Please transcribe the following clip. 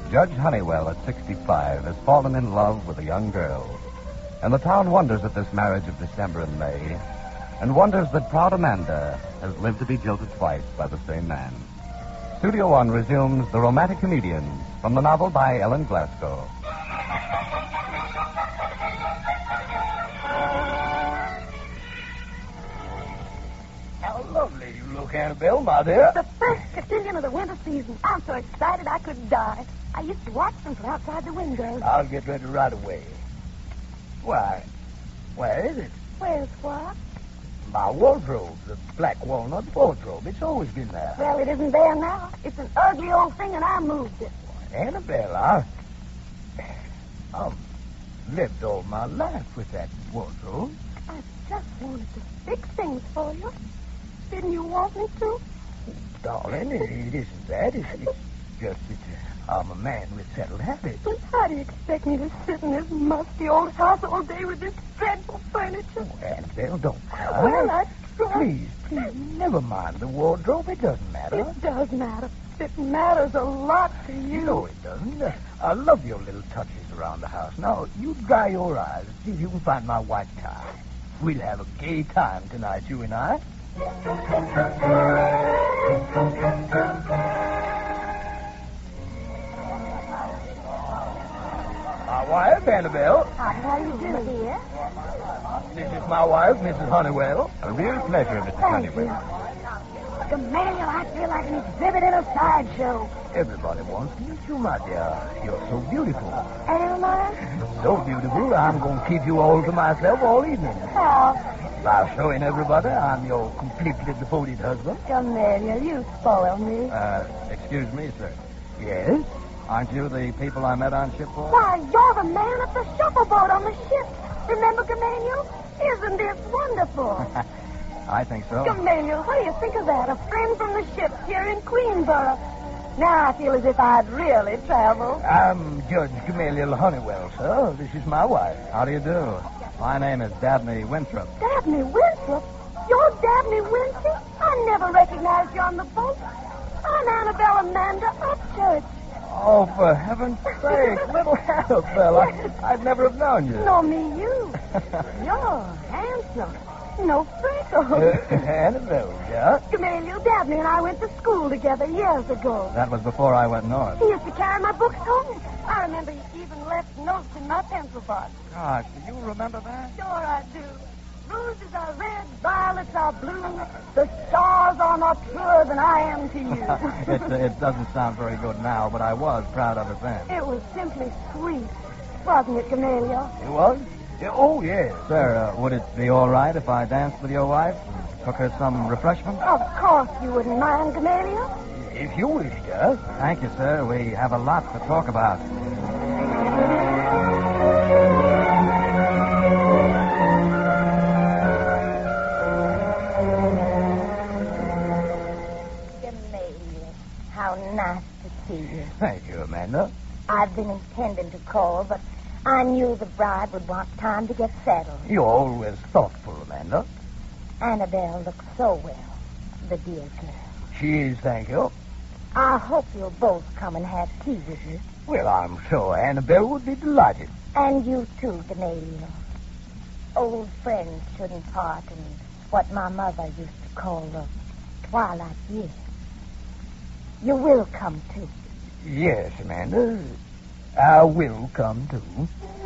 Judge Honeywell, at 65, has fallen in love with a young girl. And the town wonders at this marriage of December and May, and wonders that proud Amanda has lived to be jilted twice by the same man. Studio One resumes The Romantic Comedians from the novel by Ellen Glasgow. How lovely you look, Annabelle, my dear. The first cotillion of the winter season. I'm so excited I could die. I used to watch them from outside the window. I'll get ready right away. Why, where is it? Where's what? My wardrobe, the black walnut wardrobe. It's always been there. Well, it isn't there now. It's an ugly old thing, and I moved it. Annabelle, I've lived all my life with that wardrobe. I just wanted to fix things for you. Didn't you want me to? Darling, it isn't that. It's just that I'm a man with settled habits. But how do you expect me to sit in this musty old house all day with this dreadful furniture? Oh, Annabelle, don't cry. Well, I try. Please, never mind the wardrobe. It doesn't matter. It does matter. It matters a lot to you. No, it doesn't. I love your little touches around the house. Now, you dry your eyes. See if you can find my white tie. We'll have a gay time tonight, you and I. My wife, Annabelle. How do you do, dear? This is my wife, Mrs. Honeywell. A real pleasure, Mr. Thank you. Honeywell. Gamaliel, I feel like an exhibit in a sideshow. Everybody wants to meet you, my dear. You're so beautiful. Am I? So beautiful, I'm going to keep you all to myself all evening. Oh, By showing everybody I'm your completely devoted husband. Gamaliel, you spoil me. Excuse me, sir. Yes? Aren't you the people I met on shipboard? Why, you're the man at the shuffleboat on the ship. Remember, Gamaliel? Isn't this wonderful? I think so. Gamaliel, what do you think of that? A friend from the ship here in Queensboro. Now I feel as if I'd really traveled. I'm Judge Gamaliel Honeywell, sir. This is my wife. How do you do? My name is Dabney Winthrop. Dabney Winthrop? You're Dabney Winthrop? I never recognized you on the boat. I'm Annabelle Amanda Upchurch. Oh, for heaven's sake, little Annabelle. I'd never have known you. No, me, you. You're handsome. No freckles. Annabelle, yeah? Gamaliel, Dabney and I went to school together years ago. That was before I went north. He used to carry my books home. I remember he even left notes in my pencil box. Gosh, do you remember that? Sure I do. Roses are red, violets are blue. The stars are not truer than I am to you. It doesn't sound very good now, but I was proud of it then. It was simply sweet, wasn't it, Gamaliel? It was? Yeah, oh, yes. Sir, would it be all right if I danced with your wife and took her some refreshment? Of course you wouldn't mind, Gamaliel. If you wish, sir. Thank you, sir. We have a lot to talk about. Gamaliel, how nice to see you. Thank you, Amanda. I've been intending to call, but I knew the bride would want time to get settled. You're always thoughtful, Amanda. Annabelle looks so well, the dear girl. She is, thank you. I hope you'll both come and have tea with me. Well, I'm sure Annabelle would be delighted. And you too, Gamaliel. Old friends shouldn't part in what my mother used to call the twilight years. You will come too. Yes, Amanda. I will come, too.